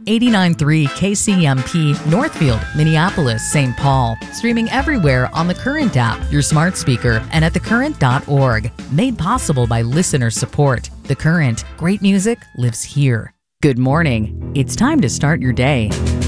89.3 KCMP, Northfield, Minneapolis, St. Paul. Streaming everywhere on the Current app, your smart speaker, and at thecurrent.org. Made possible by listener support. The Current. Great music lives here. Good morning. It's time to start your day.